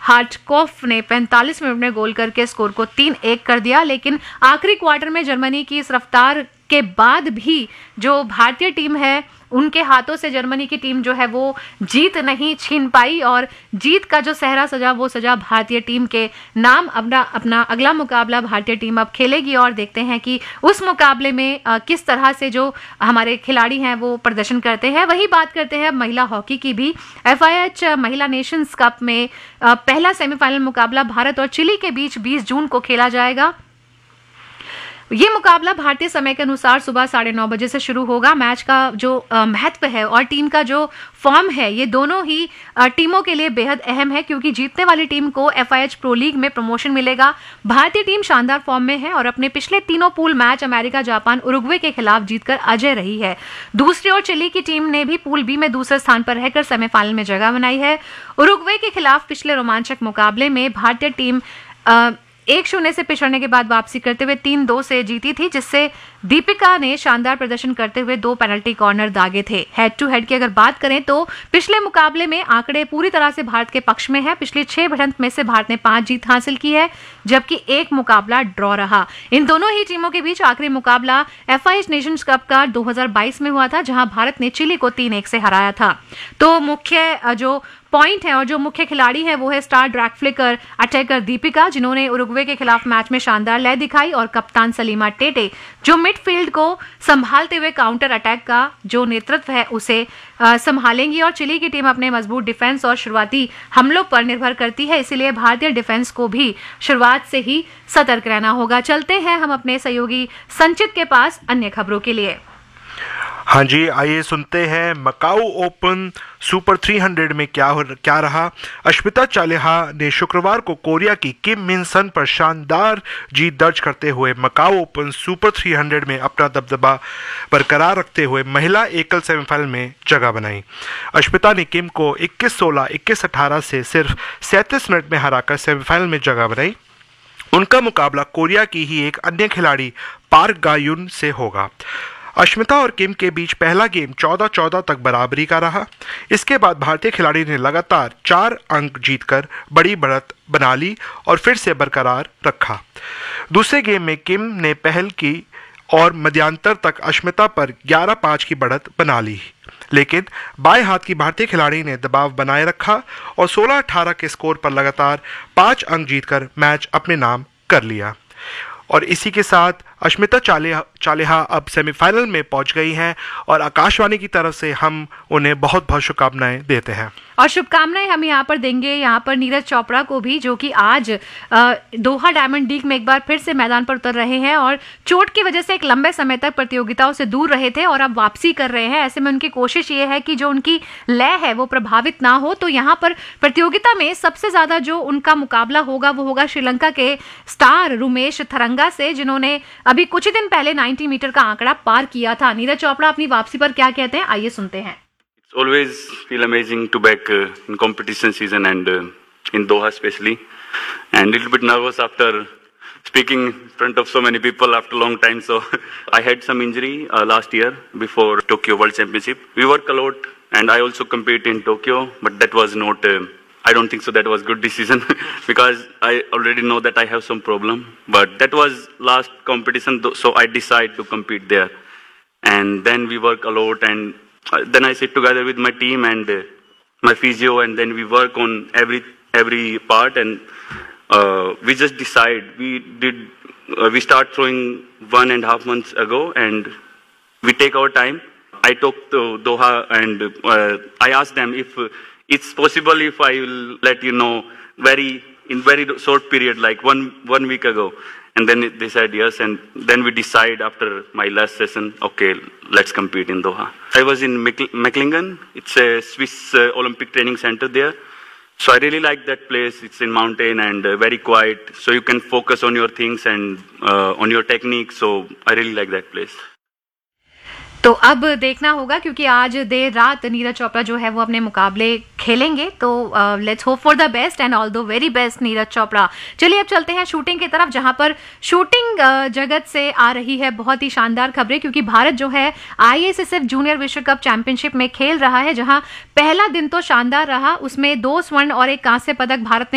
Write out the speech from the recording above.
हार्टकॉफ ने 45 मिनट में गोल करके स्कोर को 3-1 कर दिया। लेकिन आखिरी क्वार्टर में जर्मनी की इस रफ्तार के बाद भी जो भारतीय टीम है उनके हाथों से जर्मनी की टीम जो है वो जीत नहीं छीन पाई और जीत का जो सेहरा सजा वो सजा भारतीय टीम के नाम। अपना अगला मुकाबला भारतीय टीम अब खेलेगी और देखते हैं कि उस मुकाबले में किस तरह से जो हमारे खिलाड़ी हैं वो प्रदर्शन करते हैं। वही बात करते हैं महिला हॉकी की भी। FIH महिला नेशंस कप में पहला सेमीफाइनल मुकाबला भारत और चिली के बीच 20 जून को खेला जाएगा। ये मुकाबला भारतीय समय के अनुसार सुबह 9:30 बजे से शुरू होगा। मैच का जो महत्व है और टीम का जो फॉर्म है ये दोनों ही टीमों के लिए बेहद अहम है, क्योंकि जीतने वाली टीम को FIH प्रो लीग में प्रमोशन मिलेगा। भारतीय टीम शानदार फॉर्म में है और अपने पिछले तीनों pool match America, Japan, Uruguay के खिलाफ जीतकर अजय रही है। दूसरी ओर चिली की टीम ने भी पूल बी में दूसरे स्थान पर रहकर सेमीफाइनल में जगह बनाई है। उरुग्वे के खिलाफ पिछले रोमांचक मुकाबले में भारतीय टीम 1-0 से पिछड़ने के बाद वापसी करते हुए 3-2 से जीती थी, जिससे दीपिका ने शानदार प्रदर्शन करते हुए 2 पेनल्टी कॉर्नर दागे थे। हेड टू हेड की अगर बात करें तो पिछले मुकाबले में आंकड़े पूरी तरह से भारत के पक्ष में है। पिछली 6 भिड़ंत में से भारत ने 5 जीत हासिल की है, जबकि 1 मुकाबला ड्रॉ रहा। इन दोनों ही टीमों के बीच आखिरी मुकाबला FIH नेशंस कप का 2022 में हुआ था, जहां भारत ने चिली को 3-1 से हराया था। तो मुख्य जो पॉइंट है और जो मुख्य खिलाड़ी है वो है star drag flicker attacker Deepika, जिन्होंने उरुग्वे के खिलाफ मैच में शानदार लय दिखाई, और कप्तान सलीमा टेटे जो मिडफील्ड को संभालते हुए काउंटर अटैक का जो नेतृत्व है उसे संभालेंगी। और चिली की टीम अपने मजबूत डिफेंस और शुरुआती हमलों पर निर्भर करती है, इसीलिए भारतीय डिफेंस को भी शुरुआत से ही सतर्क रहना होगा। चलते हैं हम अपने सहयोगी संचित के पास अन्य खबरों के लिए। हाँ जी, आइए सुनते हैं मकाऊ ओपन सुपर 300 में क्या रहा। अश्मिता चालिहा ने शुक्रवार को कोरिया की किम मिन सन पर शानदार जीत दर्ज करते हुए मकाऊ ओपन सुपर 300 में अपना दबदबा बरकरार रखते हुए महिला एकल सेमीफाइनल में जगह बनाई। अश्मिता ने किम को 21-16, 21-18 से सिर्फ 37 मिनट में हराकर सेमीफाइनल में जगह बनाई। उनका मुकाबला कोरिया की ही एक अन्य खिलाड़ी पार्क गायुन से होगा। अश्मिता और किम के बीच पहला गेम 14-14 तक बराबरी का रहा। इसके बाद भारतीय खिलाड़ी ने लगातार 4 अंक जीतकर बड़ी बढ़त बना ली और फिर से बरकरार रखा। दूसरे गेम में किम ने पहल की और मध्यांतर तक अश्मिता पर 11-5 की बढ़त बना ली, लेकिन बाएं हाथ की भारतीय खिलाड़ी ने दबाव बनाए रखा और 16-18 के स्कोर पर लगातार 5 अंक जीतकर मैच अपने नाम कर लिया। और इसी के साथ अश्मिता चालिहा अब सेमीफाइनल में पहुंच गई हैं और आकाशवाणी की तरफ से हम उन्हें बहुत बहुत शुभकामनाएं देते हैं। और शुभकामनाएं हम यहाँ पर देंगे यहाँ पर नीरज चोपड़ा को भी, जो कि आज दोहा डायमंड लीग में एक बार फिर से मैदान पर उतर रहे हैं और चोट की वजह से एक लंबे समय तक प्रतियोगिताओं से दूर रहे थे और अब वापसी कर रहे हैं। ऐसे में उनकी कोशिश ये है कि जो उनकी लय है वो प्रभावित ना हो। तो यहाँ पर प्रतियोगिता में सबसे ज्यादा जो उनका मुकाबला होगा वो होगा श्रीलंका के स्टार रुमेश थरंगा से, जिन्होंने अभी कुछ ही दिन पहले 90 मीटर का आंकड़ा पार किया था। नीरज चोपड़ा अपनी वापसी पर क्या कहते हैं, आइए सुनते हैं। It's always feel amazing to back in competition season and in Doha especially, and a little bit nervous after speaking in front of so many people after a long time. So I had some injury last year before Tokyo World Championship. We work a lot and I also compete in Tokyo, but that was not I don't think so that was good decision because I already know that I have some problem, but that was last competition, so I decide to compete there. And then we work a lot, and then I sit together with my team and my physio, and then we work on every part, and we just decide. We start throwing 1.5 months ago, and we take our time. I talked to Doha, and I asked them if it's possible if I will let you know in very short period, like one week ago. And then they said yes, and then we decide after my last session, okay, let's compete in Doha. I was in Mechlingen. It's a Swiss Olympic training center there. So I really like that place. It's in mountain and very quiet, so you can focus on your things and on your technique. So I really like that place. तो अब देखना होगा, क्योंकि आज देर रात नीरज चोपड़ा जो है वो अपने मुकाबले खेलेंगे। तो let's hope for the best and all the very best Neeraj Chopra. चलिए अब चलते हैं शूटिंग की तरफ, जहां पर शूटिंग जगत से आ रही है बहुत ही शानदार खबरें, क्योंकि भारत जो है ISSF जूनियर विश्व कप चैंपियनशिप में खेल रहा है, जहां पहला दिन तो शानदार रहा। उसमें 2 स्वर्ण और 1 कांस्य पदक भारत ने